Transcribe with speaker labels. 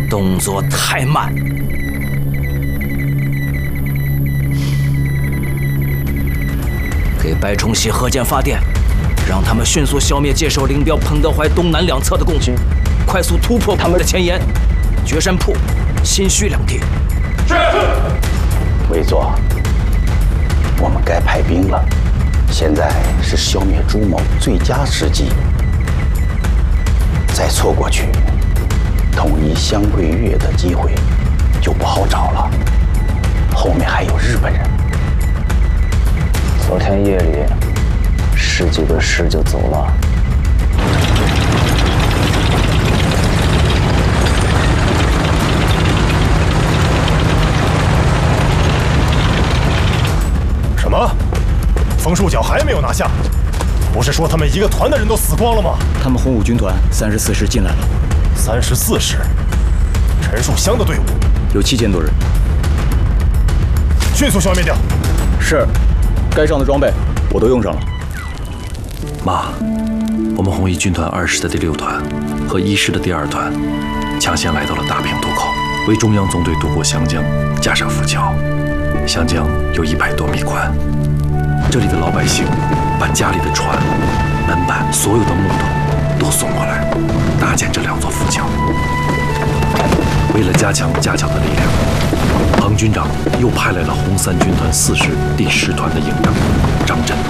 Speaker 1: 动作太慢。给白崇禧河间发电，让他们迅速消灭界首林彪、彭德怀东南两侧的共军，快速突破他们的前沿，绝山铺、新圩两地。是。
Speaker 2: 魏佐，我们该派兵了。现在是消灭朱某最佳时机。再错过去，统一湘桂粤的机会就不好找了。后面还有日本人。
Speaker 3: 昨天夜里，十几个师就走了。
Speaker 4: 什么？枫树角还没有拿下？不是说他们一个团的人都死光了吗？
Speaker 5: 他们红五军团34师进来了。
Speaker 4: 34师，陈树湘的队伍
Speaker 5: 有7000多人，
Speaker 4: 迅速消灭掉。
Speaker 5: 是，该上的装备我都用上了。
Speaker 6: 妈，我们红一军团2师的第6团和1师的第2团抢先来到了大平渡口，为中央纵队渡过湘江架设浮桥。湘江有100多米宽，这里的老百姓把家里的船、门板、所有的木头都送过来，搭建这2座浮桥。为了加强架桥的力量，彭军长又派来了红3军团4师第10团的营长张震。